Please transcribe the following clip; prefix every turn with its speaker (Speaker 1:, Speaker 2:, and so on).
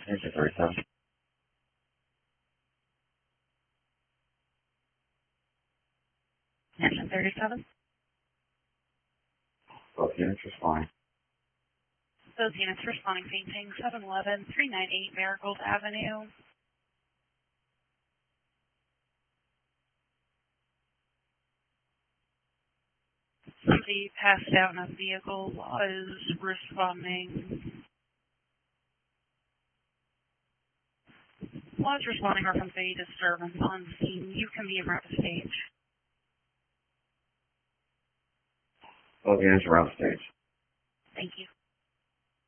Speaker 1: Engine 37.
Speaker 2: Engine 37.
Speaker 1: Both units responding.
Speaker 2: Those units responding, painting 711-398 Marigold Avenue. Somebody passed out in a vehicle, was responding. Was responding reference a disturbance on scene. You can be around the stage.
Speaker 1: Both units around the stage.
Speaker 2: Thank you.